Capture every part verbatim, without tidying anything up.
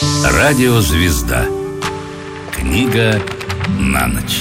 Радиозвезда. Книга на ночь.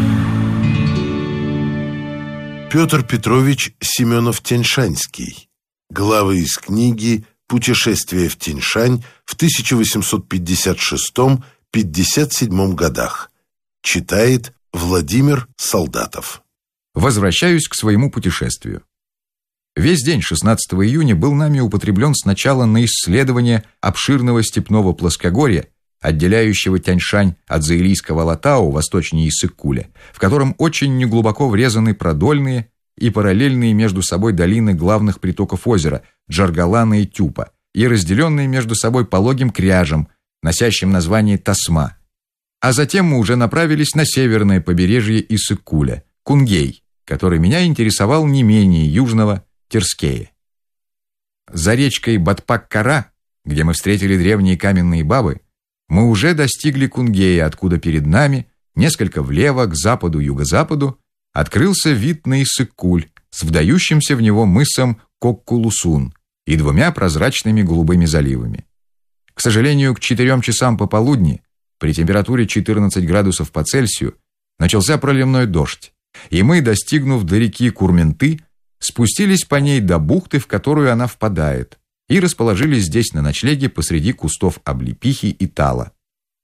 Петр Петрович Семенов-Тяньшанский. Главы из книги «Путешествие в Тяньшань» в тысяча восемьсот пятьдесят шестом — пятьдесят седьмом годах. Читает Владимир Солдатов. Возвращаюсь к своему путешествию. Весь день шестнадцатого июня был нами употреблен сначала на исследование обширного степного плоскогорья, отделяющего Тяньшань от заилийского Алатау восточнее Иссык-Куля, в котором очень неглубоко врезаны продольные и параллельные между собой долины главных притоков озера Джаргалана и Тюпа и разделенные между собой пологим кряжем, носящим название Тасма. А затем мы уже направились на северное побережье Иссык-Куля, Кунгей, который меня интересовал не менее южного Терскея. За речкой Батпак-Кара, где мы встретили древние каменные бабы, мы уже достигли Кунгея, откуда перед нами, несколько влево, к западу-юго-западу, открылся вид на Иссык-Куль с вдающимся в него мысом Коккулусун и двумя прозрачными голубыми заливами. К сожалению, к четырем часам пополудни, при температуре четырнадцать градусов по Цельсию, начался проливной дождь, и мы, достигнув до реки Курменты, спустились по ней до бухты, в которую она впадает, и расположились здесь на ночлеге посреди кустов облепихи и тала.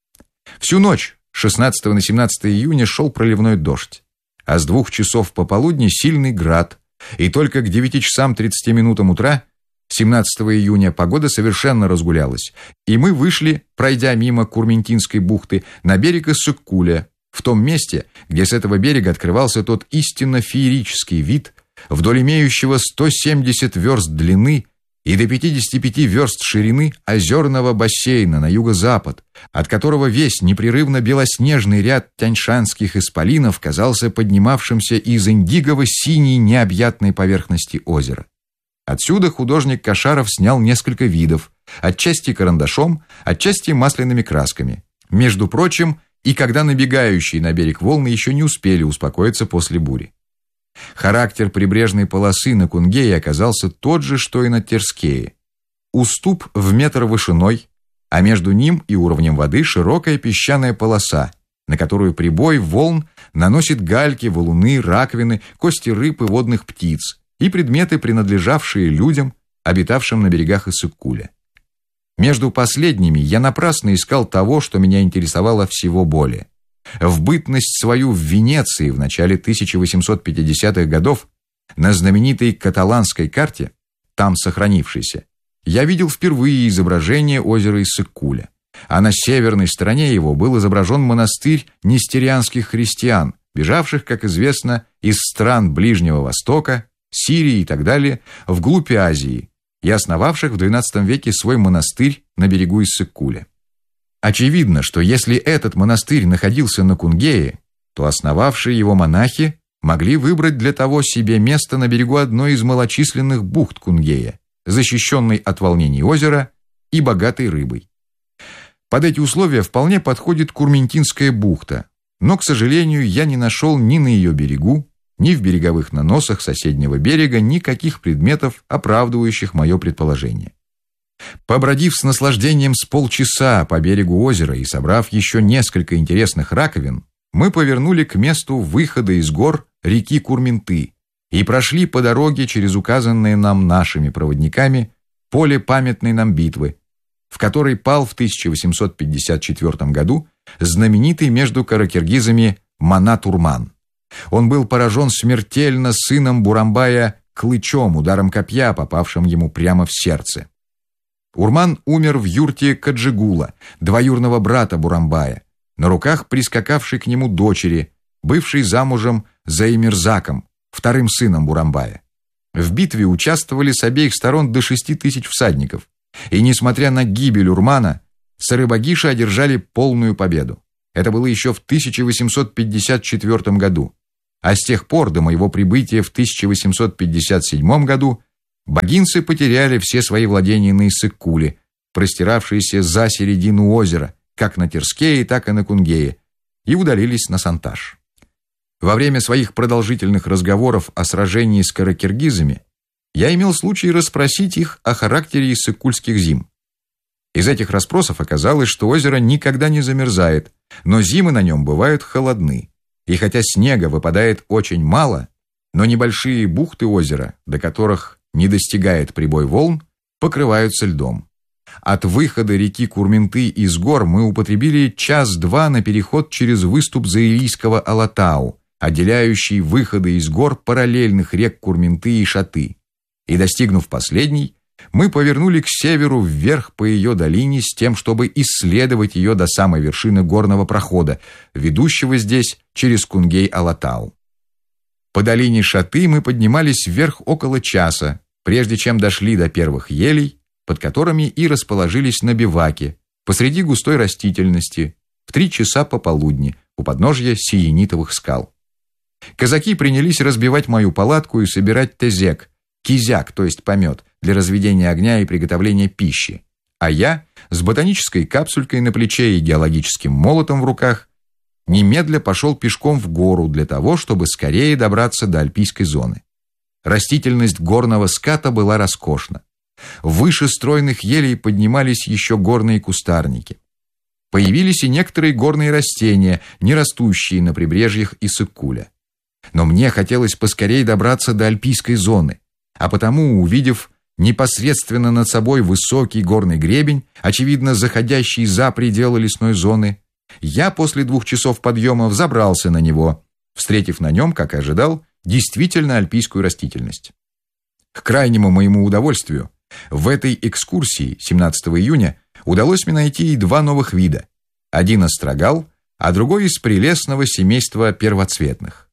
Всю ночь, шестнадцатого на семнадцатое июня, шел проливной дождь, а с двух часов пополудни сильный град, и только к девяти часам тридцати минутам утра, семнадцатого июня, погода совершенно разгулялась, и мы вышли, пройдя мимо Курментинской бухты, на берег Иссык-Куля, в том месте, где с этого берега открывался тот истинно феерический вид, вдоль имеющего сто семьдесят верст длины и до пятидесяти пяти верст ширины озерного бассейна на юго-запад, от которого весь непрерывно белоснежный ряд тяньшанских исполинов казался поднимавшимся из индигово-синей необъятной поверхности озера. Отсюда художник Кошаров снял несколько видов, отчасти карандашом, отчасти масляными красками. Между прочим, и когда набегающие на берег волны еще не успели успокоиться после бури. Характер прибрежной полосы на Кунгее оказался тот же, что и на Терскее. Уступ в метр вышиной, а между ним и уровнем воды широкая песчаная полоса, на которую прибой волн наносит гальки, валуны, раковины, кости рыб и водных птиц и предметы, принадлежавшие людям, обитавшим на берегах Иссык-Куля. Между последними я напрасно искал того, что меня интересовало всего более. В бытность свою в Венеции в начале тысяча восемьсот пятидесятых годов на знаменитой каталанской карте, там сохранившейся, я видел впервые изображение озера Иссык-Куля, а на северной стороне его был изображен монастырь нестерианских христиан, бежавших, как известно, из стран Ближнего Востока, Сирии и так далее, вглубь Азии, и основавших в двенадцатом веке свой монастырь на берегу Иссык-Куля. Очевидно, что если этот монастырь находился на Кунгее, то основавшие его монахи могли выбрать для того себе место на берегу одной из малочисленных бухт Кунгея, защищенной от волнений озера и богатой рыбой. Под эти условия вполне подходит Курментинская бухта, но, к сожалению, я не нашел ни на ее берегу, ни в береговых наносах соседнего берега никаких предметов, оправдывающих мое предположение. Побродив с наслаждением с полчаса по берегу озера и собрав еще несколько интересных раковин, мы повернули к месту выхода из гор реки Курменты и прошли по дороге через указанное нам нашими проводниками поле памятной нам битвы, в которой пал в тысяча восемьсот пятьдесят четвёртом году знаменитый между каракиргизами Манат-Урман. Он был поражен смертельно сыном Бурамбая клычом, ударом копья, попавшим ему прямо в сердце. Урман умер в юрте Каджигула, двоюрного брата Бурамбая, на руках прискакавшей к нему дочери, бывшей замужем за Эмирзаком, вторым сыном Бурамбая. В битве участвовали с обеих сторон до шести тысяч всадников, и, несмотря на гибель Урмана, сарыбагиши одержали полную победу. Это было еще в тысяча восемьсот пятьдесят четвёртом году, а с тех пор до моего прибытия в тысяча восемьсот пятьдесят седьмом году богинцы потеряли все свои владения на Иссык-Куле, простиравшиеся за середину озера, как на Терскее, так и на Кунгее, и удалились на Сантаж. Во время своих продолжительных разговоров о сражении с каракиргизами я имел случай расспросить их о характере иссык-кульских зим. Из этих расспросов оказалось, что озеро никогда не замерзает, но зимы на нем бывают холодны. И хотя снега выпадает очень мало, но небольшие бухты озера, до которых не достигает прибой волн, покрываются льдом. От выхода реки Курменты из гор мы употребили час-два на переход через выступ Заилийского Алатау, отделяющий выходы из гор параллельных рек Курменты и Шаты. И достигнув последней, мы повернули к северу вверх по ее долине с тем, чтобы исследовать ее до самой вершины горного прохода, ведущего здесь через Кунгей-Алатау. По долине Шаты мы поднимались вверх около часа, прежде чем дошли до первых елей, под которыми и расположились на биваке, посреди густой растительности, в три часа пополудни, у подножья сиенитовых скал. Казаки принялись разбивать мою палатку и собирать тезек, кизяк, то есть помет, для разведения огня и приготовления пищи, а я, с ботанической капсулькой на плече и геологическим молотом в руках, немедля пошел пешком в гору для того, чтобы скорее добраться до альпийской зоны. Растительность горного ската была роскошна. Выше стройных елей поднимались еще горные кустарники. Появились и некоторые горные растения, не растущие на прибрежьях Иссык-Куля. Но мне хотелось поскорее добраться до альпийской зоны, а потому, увидев непосредственно над собой высокий горный гребень, очевидно заходящий за пределы лесной зоны, я после двух часов подъема взобрался на него, встретив на нем, как и ожидал, действительно альпийскую растительность. К крайнему моему удовольствию, в этой экскурсии семнадцатого июня удалось мне найти и два новых вида. Один острогал, а другой из прелестного семейства первоцветных.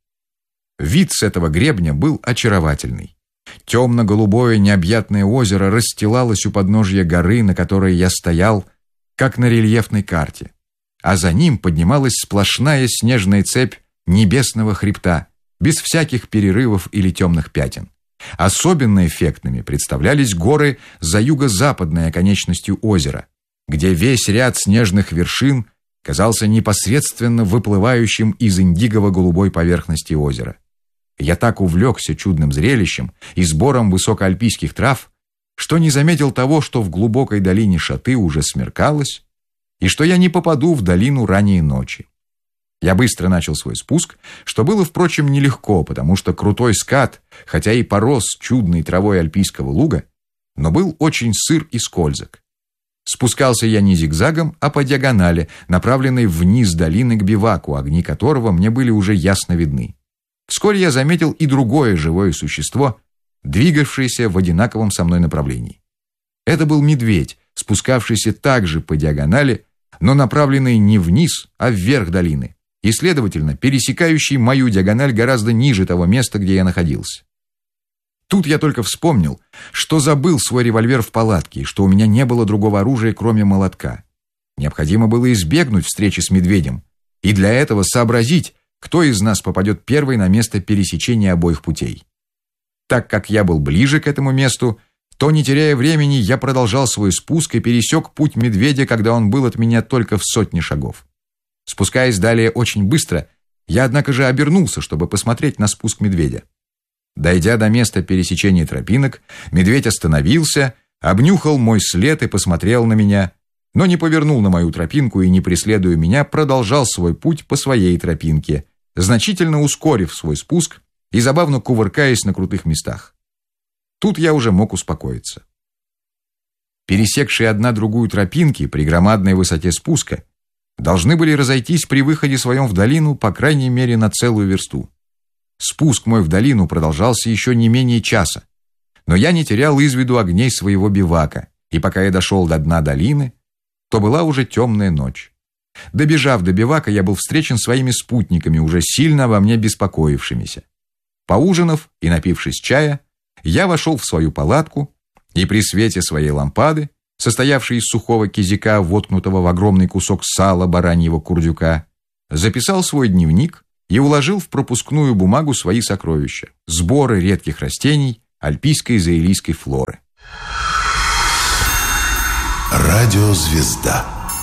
Вид с этого гребня был очаровательный. Темно-голубое необъятное озеро расстилалось у подножья горы, на которой я стоял, как на рельефной карте, а за ним поднималась сплошная снежная цепь небесного хребта, без всяких перерывов или темных пятен. Особенно эффектными представлялись горы за юго-западной оконечностью озера, где весь ряд снежных вершин казался непосредственно выплывающим из индиго-голубой поверхности озера. Я так увлекся чудным зрелищем и сбором высокоальпийских трав, что не заметил того, что в глубокой долине Шаты уже смеркалось, и что я не попаду в долину ранней ночи. Я быстро начал свой спуск, что было, впрочем, нелегко, потому что крутой скат, хотя и порос чудной травой альпийского луга, но был очень сыр и скользок. Спускался я не зигзагом, а по диагонали, направленной вниз долины к биваку, огни которого мне были уже ясно видны. Вскоре я заметил и другое живое существо, двигавшееся в одинаковом со мной направлении. Это был медведь, спускавшийся также по диагонали, но направленный не вниз, а вверх долины, и, следовательно, пересекающий мою диагональ гораздо ниже того места, где я находился. Тут я только вспомнил, что забыл свой револьвер в палатке, и что у меня не было другого оружия, кроме молотка. Необходимо было избегнуть встречи с медведем, и для этого сообразить, кто из нас попадет первый на место пересечения обоих путей. Так как я был ближе к этому месту, то, не теряя времени, я продолжал свой спуск и пересек путь медведя, когда он был от меня только в сотне шагов. Спускаясь далее очень быстро, я, однако же, обернулся, чтобы посмотреть на спуск медведя. Дойдя до места пересечения тропинок, медведь остановился, обнюхал мой след и посмотрел на меня, но не повернул на мою тропинку и, не преследуя меня, продолжал свой путь по своей тропинке, значительно ускорив свой спуск и забавно кувыркаясь на крутых местах. Тут я уже мог успокоиться. Пересекшие одна другую тропинки при громадной высоте спуска должны были разойтись при выходе своем в долину по крайней мере на целую версту. Спуск мой в долину продолжался еще не менее часа, но я не терял из виду огней своего бивака, и пока я дошел до дна долины, то была уже темная ночь. Добежав до бивака, я был встречен своими спутниками, уже сильно обо мне беспокоившимися. Поужинав и напившись чая, я вошел в свою палатку и при свете своей лампады, состоявшей из сухого кизяка, воткнутого в огромный кусок сала бараньего курдюка, записал свой дневник и уложил в пропускную бумагу свои сокровища, сборы редких растений альпийской и заилийской флоры. Радиозвезда.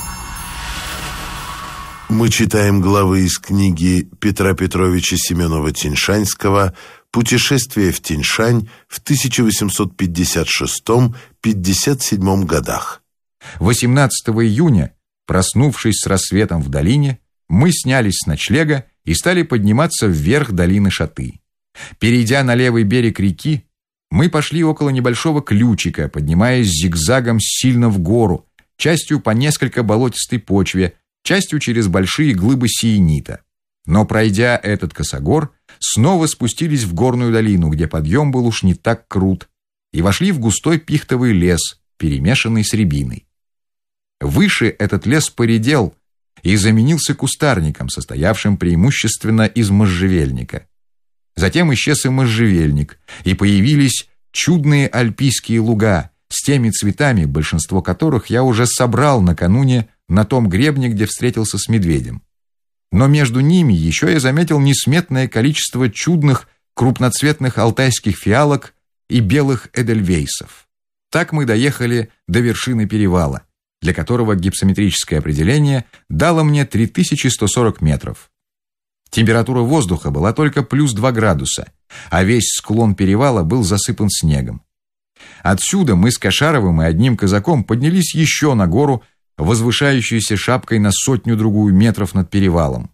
Мы читаем главы из книги Петра Петровича Семенова-Тяньшанского «Путешествие в Тяньшань» в тысяча восемьсот пятьдесят шестом — пятьдесят седьмом годах. восемнадцатого июня, проснувшись с рассветом в долине, мы снялись с ночлега и стали подниматься вверх долины Шаты. Перейдя на левый берег реки, мы пошли около небольшого ключика, поднимаясь зигзагом сильно в гору, частью по несколько болотистой почве, частью через большие глыбы сиенита. Но пройдя этот косогор, снова спустились в горную долину, где подъем был уж не так крут, и вошли в густой пихтовый лес, перемешанный с рябиной. Выше этот лес поредел и заменился кустарником, состоявшим преимущественно из можжевельника. Затем исчез и можжевельник, и появились чудные альпийские луга с теми цветами, большинство которых я уже собрал накануне на том гребне, где встретился с медведем. Но между ними еще я заметил несметное количество чудных крупноцветных алтайских фиалок и белых эдельвейсов. Так мы доехали до вершины перевала, для которого гипсометрическое определение дало мне три тысячи сто сорок метров. Температура воздуха была только плюс два градуса, а весь склон перевала был засыпан снегом. Отсюда мы с Кошаровым и одним казаком поднялись еще на гору, возвышающуюся шапкой на сотню-другую метров над перевалом.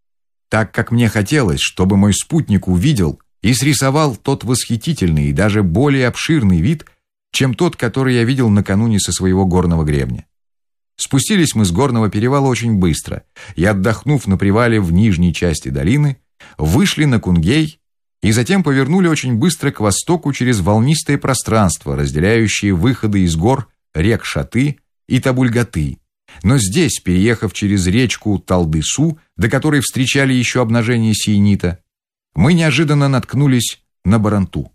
Так как мне хотелось, чтобы мой спутник увидел и срисовал тот восхитительный и даже более обширный вид, чем тот, который я видел накануне со своего горного гребня. Спустились мы с горного перевала очень быстро и, отдохнув на привале в нижней части долины, вышли на Кунгей и затем повернули очень быстро к востоку через волнистое пространство, разделяющее выходы из гор рек Шаты и Табульгаты. Но здесь, переехав через речку Талдысу, до которой встречали еще обнажение сиенита, мы неожиданно наткнулись на Баранту.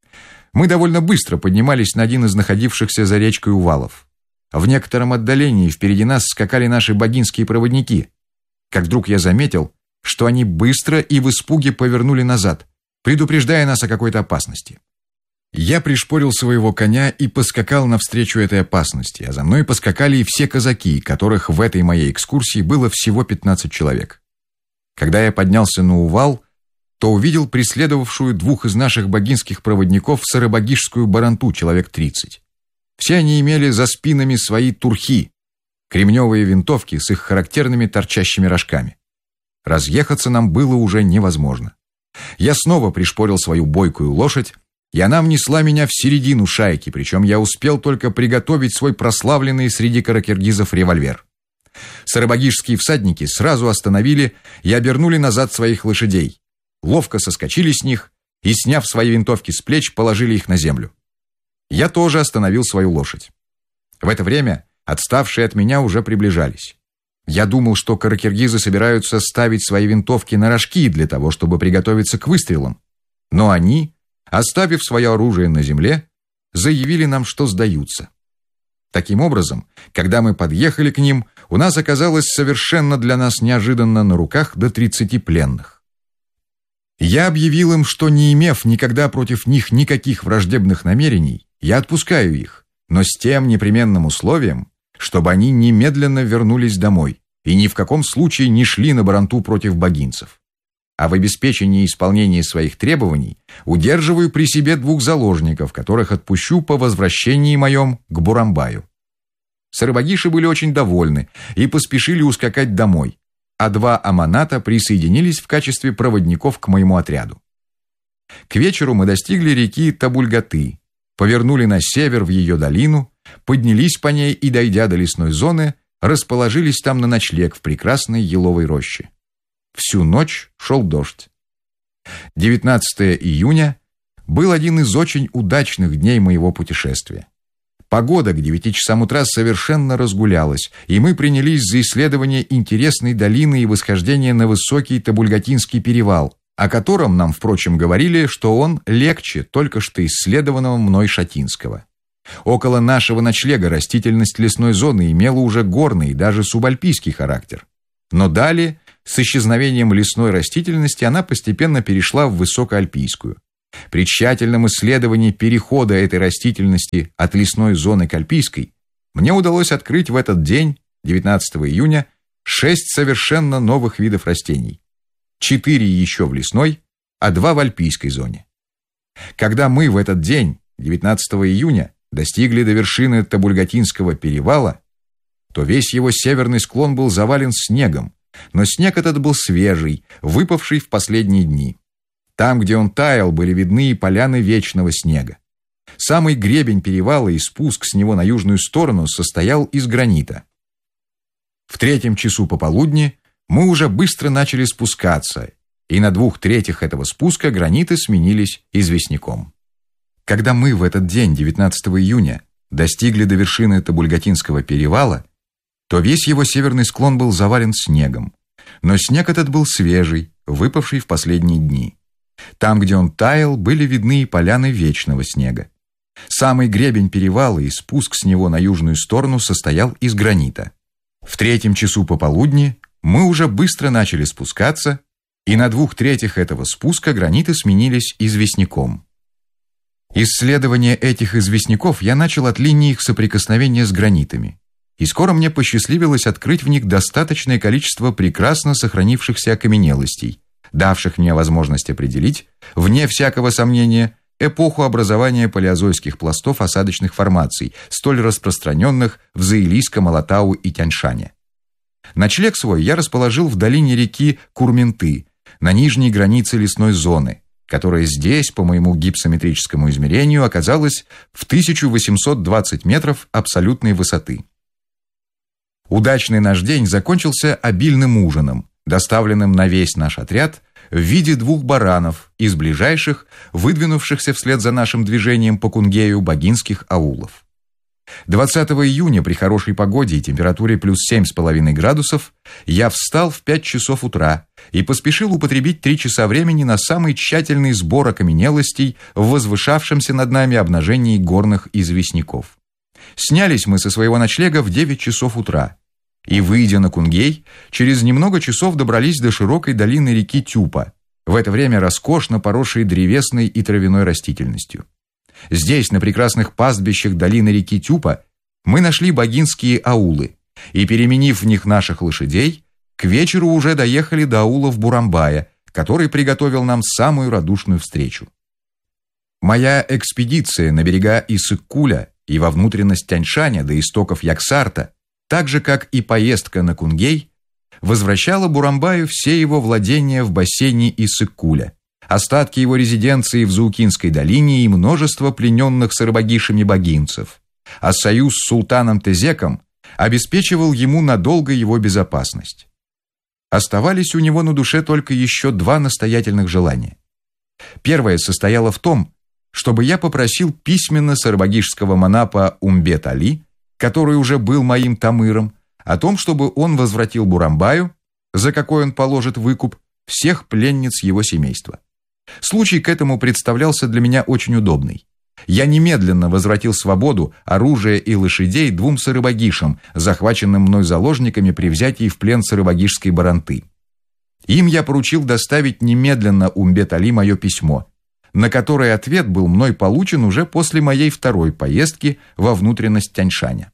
Мы довольно быстро поднимались на один из находившихся за речкой увалов. В некотором отдалении впереди нас скакали наши богинские проводники. Как вдруг я заметил, что они быстро и в испуге повернули назад, предупреждая нас о какой-то опасности. Я пришпорил своего коня и поскакал навстречу этой опасности, а за мной поскакали и все казаки, которых в этой моей экскурсии было всего пятнадцать человек. Когда я поднялся на увал, то увидел преследовавшую двух из наших богинских проводников сарабагишскую баранту человек тридцать. Все они имели за спинами свои турхи, кремневые винтовки с их характерными торчащими рожками. Разъехаться нам было уже невозможно. Я снова пришпорил свою бойкую лошадь, и она внесла меня в середину шайки, причем я успел только приготовить свой прославленный среди каракиргизов револьвер. Сарабагишские всадники сразу остановили и обернули назад своих лошадей, ловко соскочили с них и, сняв свои винтовки с плеч, положили их на землю. Я тоже остановил свою лошадь. В это время отставшие от меня уже приближались. Я думал, что каракиргизы собираются ставить свои винтовки на рожки для того, чтобы приготовиться к выстрелам. Но они, оставив свое оружие на земле, заявили нам, что сдаются. Таким образом, когда мы подъехали к ним, у нас оказалось совершенно для нас неожиданно на руках до тридцати пленных. Я объявил им, что, не имев никогда против них никаких враждебных намерений, я отпускаю их, но с тем непременным условием, чтобы они немедленно вернулись домой и ни в каком случае не шли на Баранту против богинцев. А в обеспечении исполнения своих требований удерживаю при себе двух заложников, которых отпущу по возвращении моем к Бурамбаю. Сарабагиши были очень довольны и поспешили ускакать домой, а два аманата присоединились в качестве проводников к моему отряду. К вечеру мы достигли реки Табульгаты, повернули на север в ее долину, поднялись по ней и, дойдя до лесной зоны, расположились там на ночлег в прекрасной еловой роще. Всю ночь шел дождь. девятнадцатого июня был один из очень удачных дней моего путешествия. Погода к девяти часам утра совершенно разгулялась, и мы принялись за исследование интересной долины и восхождение на высокий Табульгатинский перевал, о котором нам, впрочем, говорили, что он легче только что исследованного мной Шатинского. Около нашего ночлега растительность лесной зоны имела уже горный и даже субальпийский характер. Но далее, с исчезновением лесной растительности, она постепенно перешла в высокоальпийскую. При тщательном исследовании перехода этой растительности от лесной зоны к альпийской мне удалось открыть в этот день, девятнадцатого июня, шесть совершенно новых видов растений. Четыре еще в лесной, а два в альпийской зоне. Когда мы в этот день, девятнадцатого июня, достигли до вершины Табульгатинского перевала, то весь его северный склон был завален снегом, но снег этот был свежий, выпавший в последние дни. Там, где он таял, были видны и поляны вечного снега. Самый гребень перевала и спуск с него на южную сторону состоял из гранита. В третьем часу пополудни мы уже быстро начали спускаться, и на двух третьих этого спуска граниты сменились известняком. Когда мы в этот день, девятнадцатого июня, достигли до вершины Табульгатинского перевала, то весь его северный склон был завален снегом, но снег этот был свежий, выпавший в последние дни. Там, где он таял, были видны и поляны вечного снега. Самый гребень перевала и спуск с него на южную сторону состоял из гранита. В третьем часу пополудни мы уже быстро начали спускаться, и на двух третьих этого спуска граниты сменились известняком. Исследование этих известняков я начал от линии их соприкосновения с гранитами, и скоро мне посчастливилось открыть в них достаточное количество прекрасно сохранившихся окаменелостей, давших мне возможность определить, вне всякого сомнения, эпоху образования палеозойских пластов осадочных формаций, столь распространенных в Заилийском, Алатау и Тяньшане. Ночлег свой я расположил в долине реки Курменты, на нижней границе лесной зоны, которая здесь, по моему гипсометрическому измерению, оказалась в тысячу восемьсот двадцать метров абсолютной высоты. Удачный наш день закончился обильным ужином, доставленным на весь наш отряд в виде двух баранов из ближайших, выдвинувшихся вслед за нашим движением по Кунгею богинских аулов. двадцатого июня при хорошей погоде и температуре плюс семь с половиной градусов я встал в пять часов утра и поспешил употребить три часа времени на самый тщательный сбор окаменелостей в возвышавшемся над нами обнажении горных известняков. Снялись мы со своего ночлега в девять часов утра и, выйдя на Кунгей, через немного часов добрались до широкой долины реки Тюпа, в это время роскошно поросшей древесной и травяной растительностью. Здесь, на прекрасных пастбищах долины реки Тюпа, мы нашли богинские аулы и, переменив в них наших лошадей, к вечеру уже доехали до аулов Бурамбая, который приготовил нам самую радушную встречу. Моя экспедиция на берега Иссык-Куля и во внутренность Тяньшаня до истоков Яксарта, так же, как и поездка на Кунгей, возвращала Бурамбаю все его владения в бассейне Иссык-Куля, остатки его резиденции в Заукинской долине и множество плененных сарабагишами богинцев, а союз с султаном Тезеком обеспечивал ему надолго его безопасность. Оставались у него на душе только еще два настоятельных желания. Первое состояло в том, чтобы я попросил письменно сарабагишского манапа Умбет-Али, который уже был моим тамыром, о том, чтобы он возвратил Бурамбаю, за какой он положит выкуп, всех пленниц его семейства. Случай к этому представлялся для меня очень удобный. Я немедленно возвратил свободу, оружие и лошадей двум сарабагишам, захваченным мной заложниками при взятии в плен сарабагишской баранты. Им я поручил доставить немедленно Умбет-Али мое письмо, на которое ответ был мной получен уже после моей второй поездки во внутренность Тяньшаня.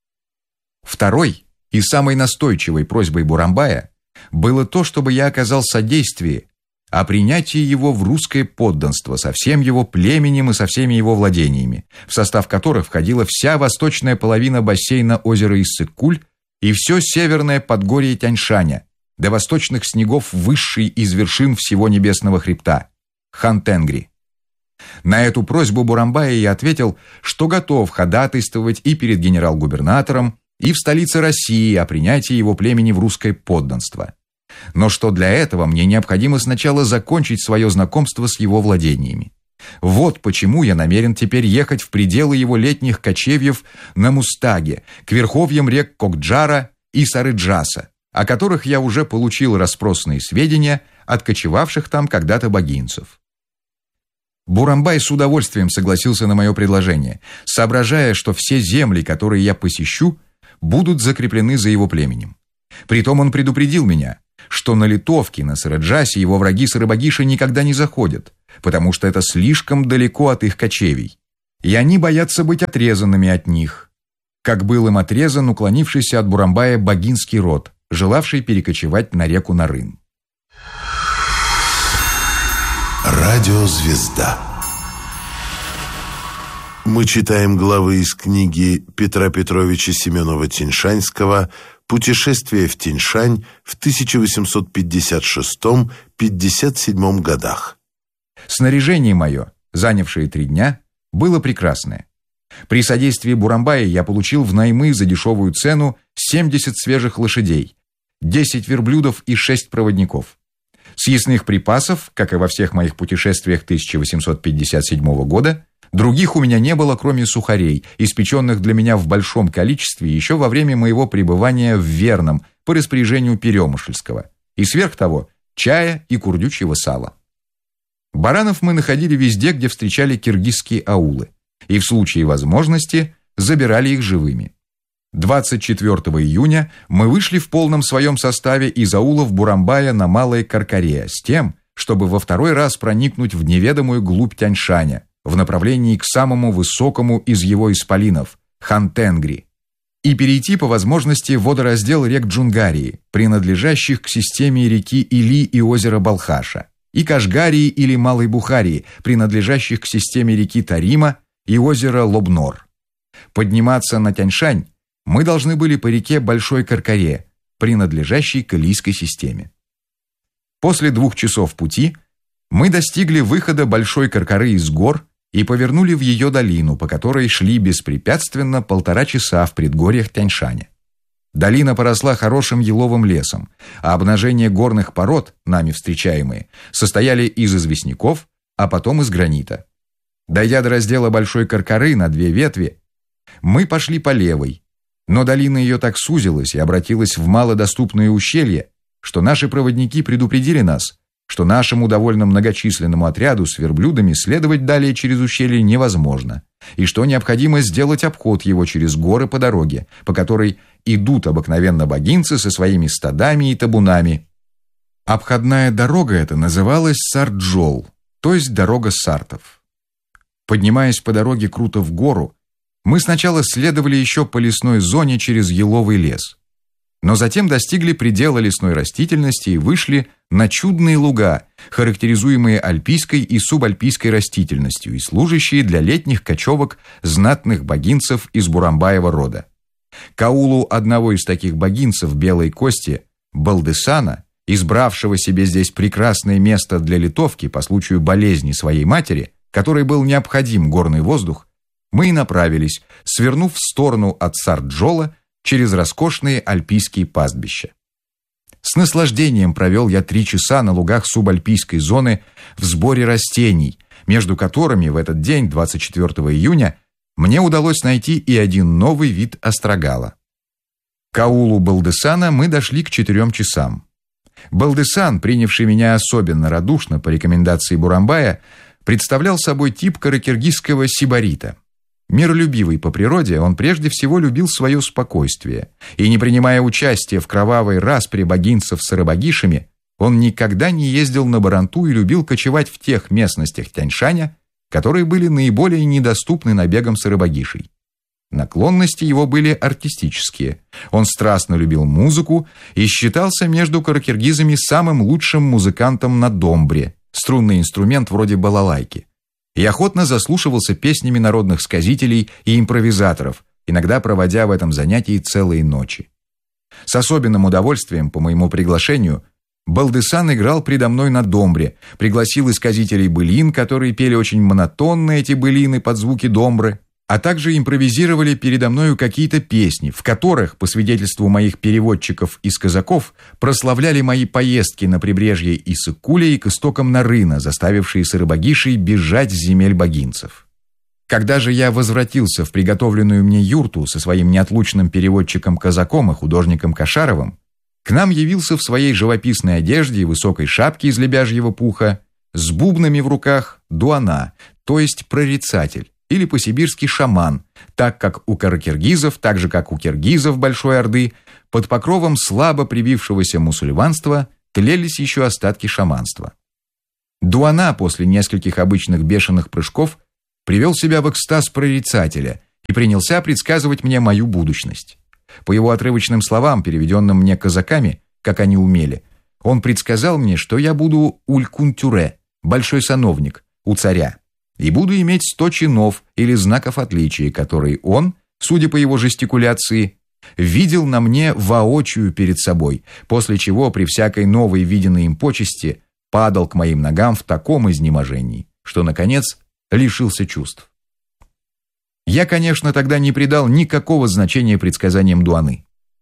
Второй и самой настойчивой просьбой Бурамбая было то, чтобы я оказал содействие о принятии его в русское подданство со всем его племенем и со всеми его владениями, в состав которых входила вся восточная половина бассейна озера Иссык-Куль и все северное подгорье Тяньшаня, до восточных снегов высшей из вершин всего небесного хребта – Хан-Тенгри. На эту просьбу Бурамбая я ответил, что готов ходатайствовать и перед генерал-губернатором, и в столице России о принятии его племени в русское подданство. Но что для этого мне необходимо сначала закончить свое знакомство с его владениями. Вот почему я намерен теперь ехать в пределы его летних кочевьев на Мустаге, к верховьям рек Кокджара и Сарыджаса, о которых я уже получил расспросные сведения от кочевавших там когда-то богинцев. Бурамбай с удовольствием согласился на мое предложение, соображая, что все земли, которые я посещу, будут закреплены за его племенем. Притом он предупредил меня, что на Литовке, на Сарыджасе его враги сарабагиши никогда не заходят, потому что это слишком далеко от их кочевий, и они боятся быть отрезанными от них, как был им отрезан уклонившийся от Бурамбая богинский род, желавший перекочевать на реку Нарын. Радиозвезда. Мы читаем главы из книги Петра Петровича Семенова-Тиньшанского «Путешествие в Тиньшань» в тысяча восемьсот пятьдесят шестом — пятьдесят седьмом годах. Снаряжение мое, занявшее три дня, было прекрасное. При содействии Бурамбая я получил в наймы за дешевую цену семьдесят свежих лошадей, десять верблюдов и шесть проводников. Съестных припасов, как и во всех моих путешествиях тысяча восемьсот пятьдесят седьмого года, других у меня не было, кроме сухарей, испеченных для меня в большом количестве еще во время моего пребывания в Верном по распоряжению Перемышльского, и сверх того чая и курдючьего сала. Баранов мы находили везде, где встречали киргизские аулы, и в случае возможности забирали их живыми. двадцать четвёртого июня мы вышли в полном своем составе из аулов Бурамбая на Малой Каркаре с тем, чтобы во второй раз проникнуть в неведомую глубь Тяньшаня, в направлении к самому высокому из его исполинов – Хантенгри, и перейти по возможности в водораздел рек Джунгарии, принадлежащих к системе реки Или и озера Балхаша, и Кашгарии или Малой Бухарии, принадлежащих к системе реки Тарима и озера Лобнор. Подниматься на Тяньшань мы должны были по реке Большой Каркаре, принадлежащей к Илийской системе. После двух часов пути мы достигли выхода Большой Каркары из гор и повернули в ее долину, по которой шли беспрепятственно полтора часа в предгорьях Тяньшаня. Долина поросла хорошим еловым лесом, а обнажения горных пород, нами встречаемые, состояли из известняков, а потом из гранита. Дойдя до раздела Большой Каркары на две ветви, мы пошли по левой, но долина ее так сузилась и обратилась в малодоступные ущелья, что наши проводники предупредили нас, что нашему довольно многочисленному отряду с верблюдами следовать далее через ущелье невозможно, и что необходимо сделать обход его через горы по дороге, по которой идут обыкновенно богинцы со своими стадами и табунами. Обходная дорога эта называлась Сарджол, то есть дорога сартов. Поднимаясь по дороге круто в гору, мы сначала следовали еще по лесной зоне через еловый лес, но затем достигли предела лесной растительности и вышли на чудные луга, характеризуемые альпийской и субальпийской растительностью и служащие для летних кочевок знатных богинцев из Бурамбаева рода. К аулу одного из таких богинцев белой кости, Балдесана, избравшего себе здесь прекрасное место для литовки по случаю болезни своей матери, которой был необходим горный воздух, мы и направились, свернув в сторону от Сарджола через роскошные альпийские пастбища. С наслаждением провел я три часа на лугах субальпийской зоны в сборе растений, между которыми в этот день, двадцать четвёртого июня, мне удалось найти и один новый вид острогала. К аулу Балдесана мы дошли к четырем часам. Балдесан, принявший меня особенно радушно по рекомендации Бурамбая, представлял собой тип каракиргизского сибарита. Миролюбивый по природе, он прежде всего любил свое спокойствие, и, не принимая участия в кровавой распре богинцев с арабагишами, он никогда не ездил на Баранту и любил кочевать в тех местностях Тяньшаня, которые были наиболее недоступны набегам сарабагишей. Наклонности его были артистические. Он страстно любил музыку и считался между каракиргизами самым лучшим музыкантом на домбре, струнный инструмент вроде балалайки, и охотно заслушивался песнями народных сказителей и импровизаторов, иногда проводя в этом занятии целые ночи. С особенным удовольствием, по моему приглашению, Балдесан играл предо мной на домбре, пригласил исказителей былин, которые пели очень монотонно эти былины под звуки домбры, а также импровизировали передо мною какие-то песни, в которых, по свидетельству моих переводчиков из казаков, прославляли мои поездки на прибрежье Иссык-Куля и к истокам Нарына, заставившие сарабагишей бежать с земель богинцев. Когда же я возвратился в приготовленную мне юрту со своим неотлучным переводчиком-казаком и художником Кошаровым, к нам явился в своей живописной одежде и высокой шапке из лебяжьего пуха, с бубнами в руках дуана, то есть прорицатель, или по-сибирски шаман, так как у каракиргизов, так же как у киргизов Большой Орды, под покровом слабо привившегося мусульманства тлелись еще остатки шаманства. Дуана после нескольких обычных бешеных прыжков привел себя в экстаз прорицателя и принялся предсказывать мне мою будущность. По его отрывочным словам, переведенным мне казаками, как они умели, он предсказал мне, что я буду уль-кунтюре, большой сановник, у царя, и буду иметь сто чинов или знаков отличия, которые он, судя по его жестикуляции, видел на мне воочию перед собой, после чего при всякой новой виденной им почести падал к моим ногам в таком изнеможении, что, наконец, лишился чувств. Я, конечно, тогда не придал никакого значения предсказаниям Дуаны.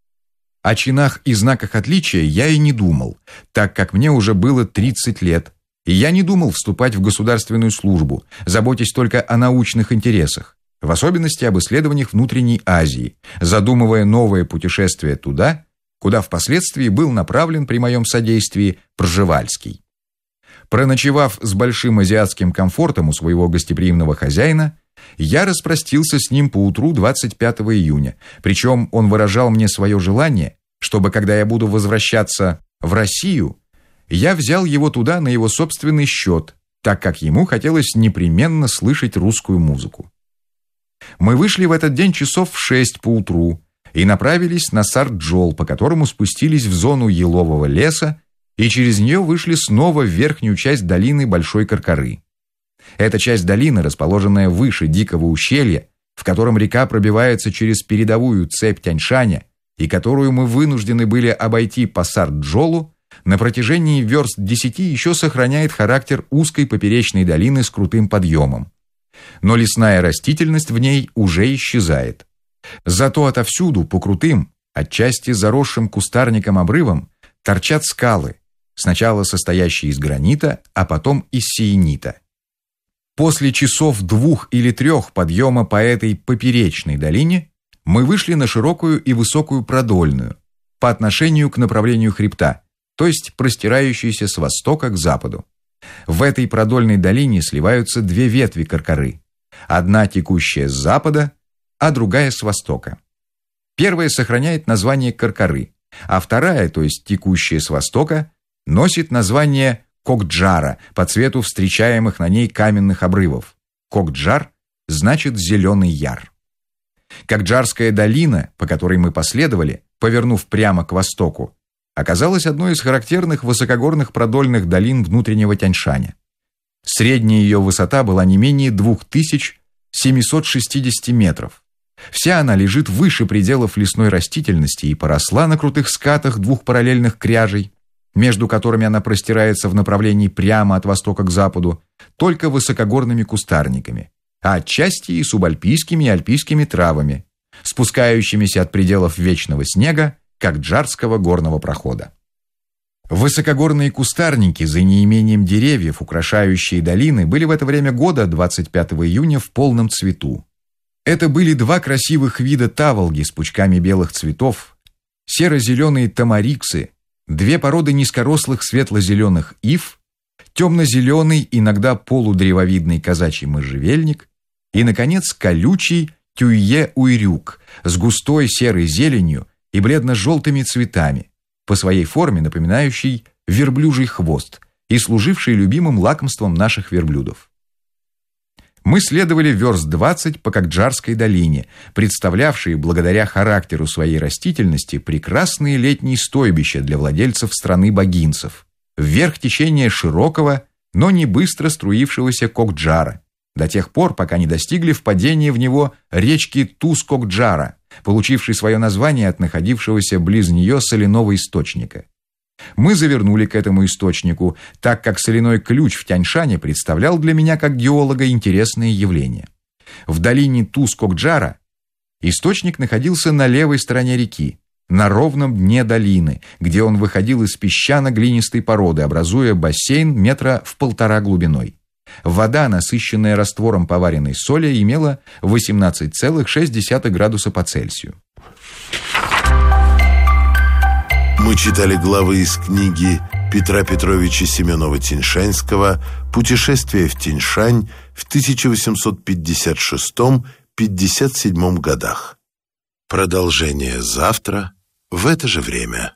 О чинах и знаках отличия я и не думал, так как мне уже было тридцать лет, и я не думал вступать в государственную службу, заботясь только о научных интересах, в особенности об исследованиях внутренней Азии, задумывая новое путешествие туда, куда впоследствии был направлен при моем содействии Пржевальский. Проночевав с большим азиатским комфортом у своего гостеприимного хозяина, я распростился с ним поутру двадцать пятого июня, причем он выражал мне свое желание, чтобы, когда я буду возвращаться в Россию, я взял его туда на его собственный счет, так как ему хотелось непременно слышать русскую музыку. Мы вышли в этот день часов в шесть поутру и направились на Сарджол, по которому спустились в зону елового леса и через нее вышли снова в верхнюю часть долины Большой Каркары. Эта часть долины, расположенная выше Дикого ущелья, в котором река пробивается через передовую цепь Тяньшаня и которую мы вынуждены были обойти по Сарджолу, на протяжении верст десяти еще сохраняет характер узкой поперечной долины с крутым подъемом. Но лесная растительность в ней уже исчезает. Зато отовсюду по крутым, отчасти заросшим кустарником обрывам, торчат скалы, сначала состоящие из гранита, а потом из сиенита. После часов двух или трех подъема по этой поперечной долине мы вышли на широкую и высокую продольную по отношению к направлению хребта, то есть простирающуюся с востока к западу. В этой продольной долине сливаются две ветви Каркары, одна текущая с запада, а другая с востока. Первая сохраняет название Каркары, а вторая, то есть текущая с востока, носит название Кокджара по цвету встречаемых на ней каменных обрывов. Кокджар значит «зеленый яр». Кокджарская долина, по которой мы последовали, повернув прямо к востоку, оказалась одной из характерных высокогорных продольных долин внутреннего Тяньшаня. Средняя ее высота была не менее две тысячи семьсот шестьдесят метров. Вся она лежит выше пределов лесной растительности и поросла на крутых скатах двух параллельных кряжей, между которыми она простирается в направлении прямо от востока к западу, только высокогорными кустарниками, а отчасти и субальпийскими и альпийскими травами, спускающимися от пределов вечного снега Кокджарского горного прохода. Высокогорные кустарники, за неимением деревьев, украшающие долины, были в это время года, двадцать пятого июня, в полном цвету. Это были два красивых вида таволги с пучками белых цветов, серо-зеленые тамариксы, две породы низкорослых светло-зеленых ив, темно-зеленый, иногда полудревовидный казачий можжевельник и, наконец, колючий тюйе-уйрюк с густой серой зеленью и бледно-желтыми цветами, по своей форме напоминающий верблюжий хвост и служивший любимым лакомством наших верблюдов. Мы следовали верст двадцать по Кокджарской долине, представлявшей, благодаря характеру своей растительности, прекрасные летние стойбища для владельцев страны богинцев, вверх течения широкого, но не быстро струившегося Кокджара, до тех пор, пока не достигли впадения в него речки Туз-Кокджара, получившей свое название от находившегося близ нее соляного источника. Мы завернули к этому источнику, так как соляной ключ в Тяньшане представлял для меня как геолога интересное явление. В долине Туз-Кокджара источник находился на левой стороне реки, на ровном дне долины, где он выходил из песчано-глинистой породы, образуя бассейн метра в полтора глубиной. Вода, насыщенная раствором поваренной соли, имела восемнадцать целых шесть десятых градуса по Цельсию. Мы читали главы из книги Петра Петровича Семенова-Тиньшанского «Путешествие в Тяньшань» в тысяча восемьсот пятьдесят шестом — пятьдесят седьмом годах. Продолжение завтра в это же время.